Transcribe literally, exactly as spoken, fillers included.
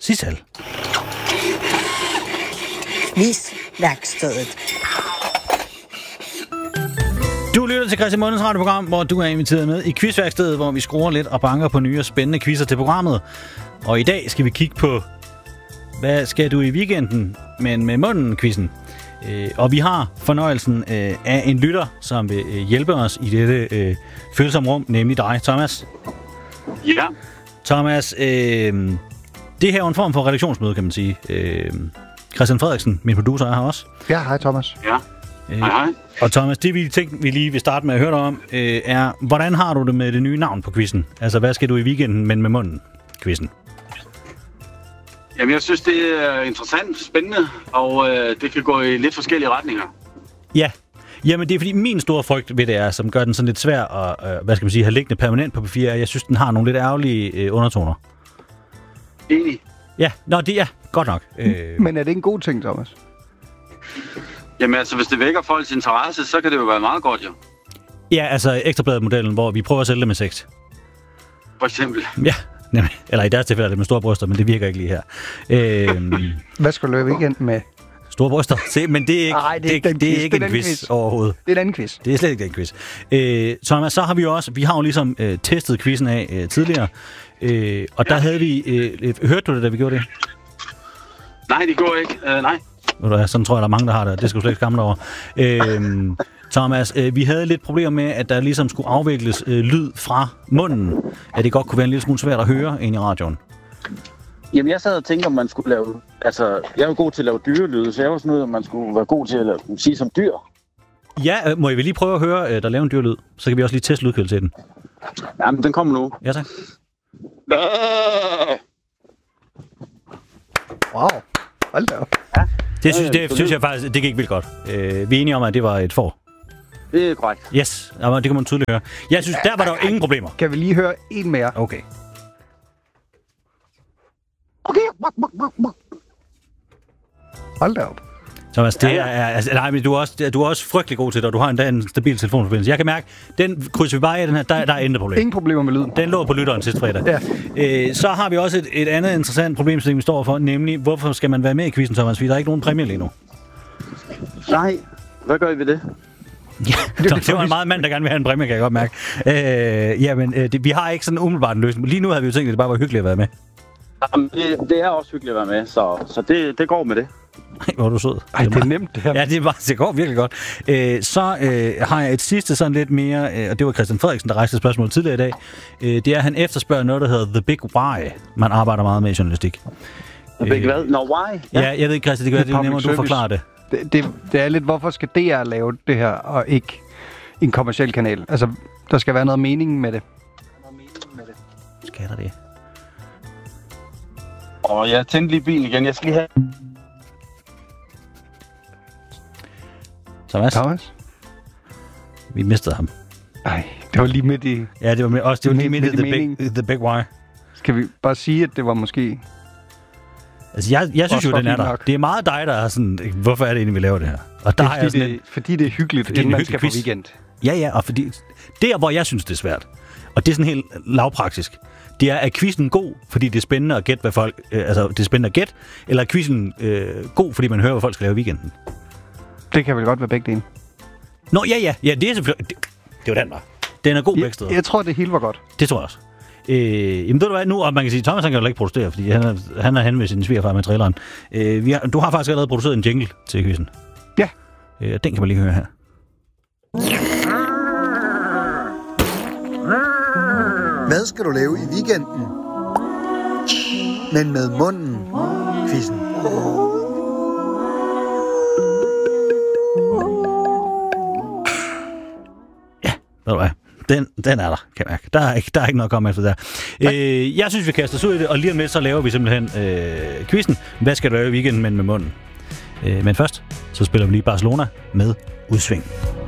Sissel. Quizværkstedet. Du lytter til Christian Mundens radioprogram, hvor du er inviteret med i Quizværkstedet, hvor vi skruer lidt og banker på nye og spændende quizzer til programmet. Og i dag skal vi kigge på, hvad skal du i weekenden, men med munden-quizzen. Øh, og vi har fornøjelsen øh, af en lytter, som vil øh, hjælpe os i dette øh, følsomme rum, nemlig dig, Thomas. Ja. Thomas, øh, det her er en form for redaktionsmøde, kan man sige. Øh, Christian Frederiksen, min producer, er her også. Ja, hej Thomas. Ja. Øh, hej, hej. Og Thomas, det vi tænkte, vi lige vil starte med at høre dig om, øh, er, hvordan har du det med det nye navn på quizzen? Altså, hvad skal du i weekenden, men med munden, quizzen? Jamen, jeg synes, det er interessant, spændende, og øh, det kan gå i lidt forskellige retninger. Ja. Jamen, det er fordi min store frygt ved det er, som gør den sådan lidt svær at, øh, hvad skal man sige, have liggende permanent på papir, jeg synes, den har nogle lidt ærgerlige øh, undertoner. Enig. Ja, nå, det er godt nok. Øh, Men er det en god ting, Thomas? Jamen, altså, hvis det vækker folks interesse, så kan det jo være meget godt, jo. ja, altså ekstrabladet-modellen, hvor vi prøver at sælge det med sex. For eksempel. Ja, nemlig. Eller i deres tilfælde er det med store bryster, men det virker ikke lige her. Øh, Hvad skal du løbe weekend med? store bryster. Se, men det er ikke, Ej, det er det, ikke den det er quiz, ikke det er en den quiz, quiz. overhovedet. Det er en anden quiz. Det er slet ikke den quiz. Øh, Thomas, så har vi jo også, vi har jo ligesom øh, testet quizzen af øh, tidligere, øh, og der havde vi, øh, hørte du det, da vi gjorde det? Nej, det går ikke. Uh, nej. Ved du hvad, sådan tror jeg, der er mange, der har det. Det skal du slet ikke skamme dig over. Øh, Thomas, øh, vi havde lidt problemer med, at der ligesom skulle afvikles øh, lyd fra munden. At det godt kunne være en lille smule svært at høre ind i radioen. Jamen, jeg sad og tænkte, om man skulle lave... Altså, jeg er jo god til at lave dyrelyde, så jeg var sådan noget, om man skulle være god til at lave, sige som dyr. Ja, øh, må jeg lige prøve at høre, øh, der laver en dyrlyd? Så kan vi også lige teste lydkvaliteten. Jamen, den kommer nu. Ja, tak. Wow. Hold da op. Ja. Det synes, det synes jeg faktisk, det gik vildt godt. Øh, vi er enige om, at det var et får. Det er korrekt. Yes, det kan man tydeligt høre. Jeg synes, der var der jo ingen problemer. Kan vi lige høre en mere? Okay. Okay. Hold da op. Thomas, det er, altså, nej, men du er, også, du er også frygtelig god til det, og du har endda en stabil telefonforbindelse. Jeg kan mærke, den krydser vi bare af, den her, der, der er intet problem. Ingen problemer med lyden. Den lå på lytteren sidste fredag. Ja. Øh, så har vi også et, et andet interessant problem, som vi står for, nemlig, hvorfor skal man være med i quizzen, Thomas? Fordi der er ikke nogen præmie lige nu. Nej. Hvad gør I ved det? Ja, det, det var en meget mand, der gerne vil have en præmie, kan jeg godt mærke. Øh, jamen, øh, det, vi har ikke sådan umiddelbart en løsning. Lige nu havde vi jo tænkt, at det bare var hyggeligt at være med. Jamen, det, det er også hyggeligt at være med, så, så det, det går med det. Ej, hvor er du sød. Ej, det er nemt det her. Ja, det, er bare, det går virkelig godt. Øh, så øh, har jeg et sidste sådan lidt mere, øh, og det var Christian Frederiksen, der rejste spørgsmål tidligere i dag. Øh, det er, at han efterspørger noget, der hedder The Big Why. Man arbejder meget med i journalistik. The Big hvad? No, why? Ja, ja jeg ved ikke, Christian, det kan være, det er nemmere, du forklarer det. Det, det. Det er lidt, hvorfor skal D R lave det her, og ikke en kommerciel kanal? Altså, der skal være noget mening med det. Skal der det? Og jeg tændte lige bilen igen. Jeg skal lige have... Thomas? Thomas? Vi mistede ham. Ej, det var lige midt i... Ja, det var med, også det var lige midt i the, meningen. big, the Big Why. Skal vi bare sige, at det var måske... Altså, jeg, jeg synes Også jo, den er fint der. nok. Det er meget dig, der er sådan, hvorfor er det egentlig, vi laver det her? Og der Det har er, jeg fordi, sådan det, en, fordi det er hyggeligt, Fordi det er inden en man skal på hyggelig quiz. weekend. Ja, ja, og fordi der, hvor jeg synes, det er svært, og det er sådan helt lavpraktisk, det er, er quizzen god, fordi det er spændende at gætte, hvad folk... Øh, altså, det er spændende at gætte, eller er quizzen øh, god, fordi man hører, hvad folk skal lave i weekenden? Det kan vel godt være begge dele. Nå, ja, ja, ja, det er selvfølgelig... Det, det var den, var. Den er god begge Jeg, steder. jeg tror, det hele var godt. Det tror jeg også. Øh, jamen, ved du hvad, nu, og man kan sige, Thomas han kan jo ikke producere, fordi han er, han er henne med sin svigerfar med traileren. Øh, vi har, du har faktisk allerede produceret en jingle til quizzen. Ja. Øh, den kan man lige høre her. Hvad skal du lave i weekenden? Men med munden, quizzen. Ja, ved du hvad. Den, den er der, kan jeg mærke. Der er ikke, der er ikke noget at komme efter der. Øh, jeg synes, vi kaster os ud i det, og lige om lidt, så laver vi simpelthen øh, quizzen. Hvad skal du lave i weekenden, men med munden? Øh, men først, så spiller vi lige Barcelona med Udsving.